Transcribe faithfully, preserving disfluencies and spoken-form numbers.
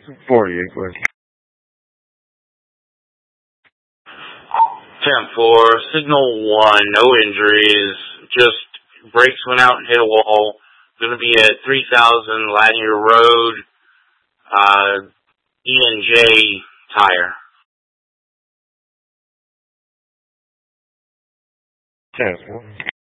forty-eight, please. ten four, signal one, no injuries, just brakes went out and hit a wall. Going to be at three thousand Lanier Road, uh, E and J tire. ten four.